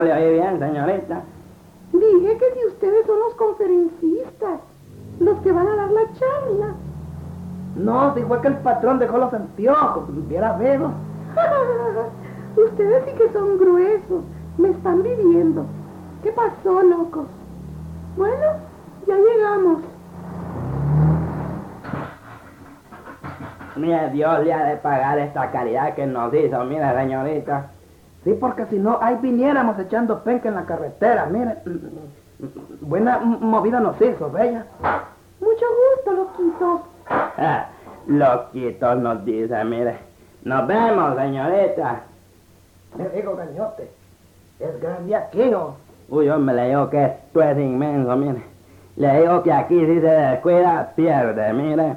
le oí bien, señorita. Dije que si ustedes son los conferencistas, los que van a dar la charla. No, si fue que el patrón dejó los anteojos, hubiera veo. Ustedes sí que son gruesos, me están viviendo. ¿Qué pasó, locos? Bueno, ya llegamos. Mire, Dios le ha de pagar esta caridad que nos hizo, mire, señorita. Sí, porque si no, ahí viniéramos echando penca en la carretera, mire. Buena movida nos hizo, bella. Mucho gusto, loquito. Loquitos nos dice, mire. Nos vemos, señorita. Le digo, gañote, es grande aquí, ¿o? Uy, hombre, le digo que esto es inmenso, mire. Le digo que aquí si se descuida, pierde, mire.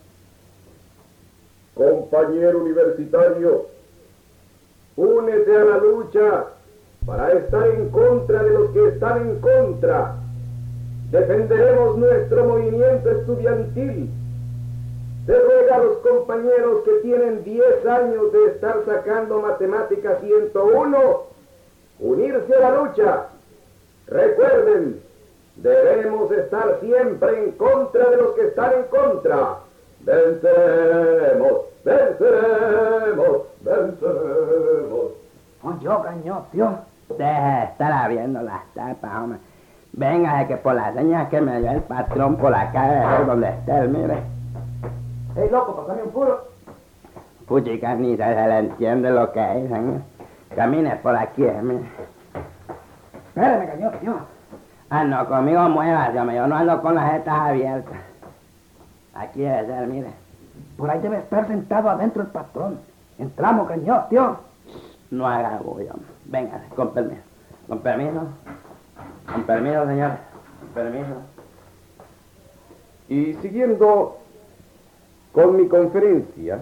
Compañero universitario, únete a la lucha para estar en contra de los que están en contra. Defenderemos nuestro movimiento estudiantil. Se ruega a los compañeros que tienen 10 años de estar sacando Matemática 101, unirse a la lucha. Recuerden, debemos estar siempre en contra de los que están en contra. Venceremos, venceremos, venceremos. Oye, gañote, Deje de estar viendo las tapas, hombre. Venga, de que por las señas que me dio el patrón por la calle, donde esté, mire. Ey, loco, pasame un puro. Puchica, ni se le entiende lo que dicen. Camine por aquí, mire. Espérame, gañote, No, conmigo muévase, hombre. Yo no ando con las jetas abiertas. Aquí debe ser, mire. Por ahí debe estar sentado adentro el patrón. Entramos, gañote, No haga bulla, hombre. Venga, con permiso. Con permiso. Con permiso, señor. Con permiso. Y siguiendo con mi conferencia,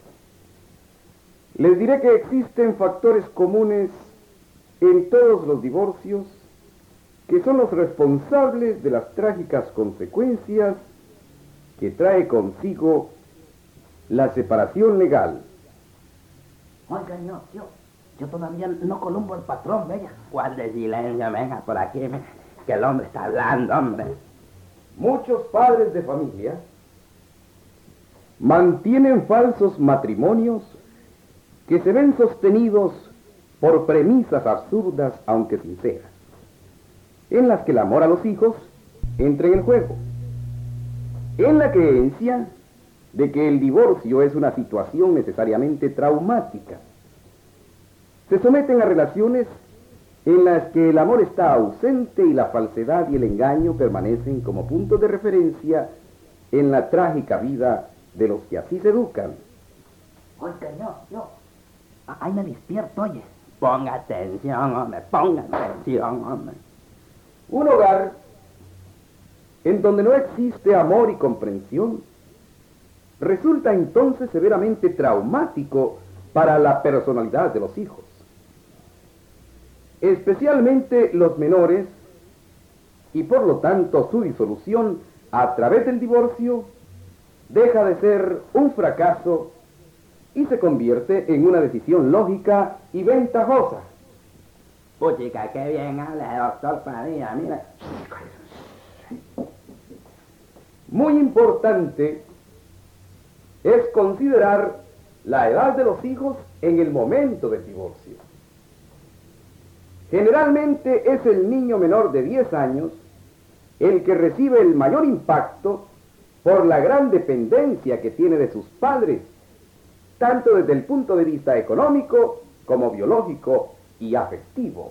les diré que existen factores comunes en todos los divorcios que son los responsables de las trágicas consecuencias que trae consigo la separación legal. Oiga, yo todavía no columbo al patrón, bella. ¿Cuál de silencio? Venga por aquí, mire. Que el hombre está hablando, hombre. Muchos padres de familia mantienen falsos matrimonios que se ven sostenidos por premisas absurdas, aunque sinceras, en las que el amor a los hijos entra en el juego, en la creencia de que el divorcio es una situación necesariamente traumática. Se someten a relaciones en las que el amor está ausente y la falsedad y el engaño permanecen como puntos de referencia en la trágica vida de los que así se educan. Oiga, ahí me despierto, oye. Ponga atención, hombre. Ponga atención, hombre. Un hogar en donde no existe amor y comprensión resulta entonces severamente traumático para la personalidad de los hijos. Especialmente los menores, y por lo tanto su disolución a través del divorcio deja de ser un fracaso y se convierte en una decisión lógica y ventajosa. Puchica, qué bien habla el doctor Padilla, mira. Muy importante es considerar la edad de los hijos en el momento del divorcio. Generalmente es el niño menor de 10 años el que recibe el mayor impacto por la gran dependencia que tiene de sus padres, tanto desde el punto de vista económico como biológico y afectivo.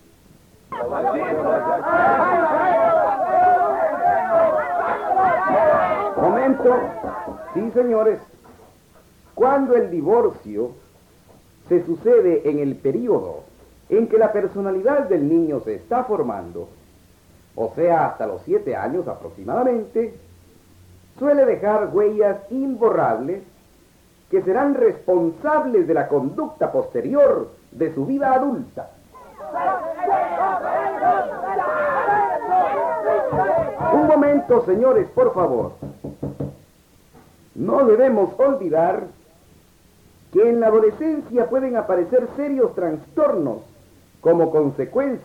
Momento. Sí, señores. Cuando el divorcio se sucede en el periodo en que la personalidad del niño se está formando, o sea, hasta los 7 años aproximadamente, suele dejar huellas imborrables que serán responsables de la conducta posterior de su vida adulta. Un momento, señores, por favor. No debemos olvidar que en la adolescencia pueden aparecer serios trastornos como consecuencia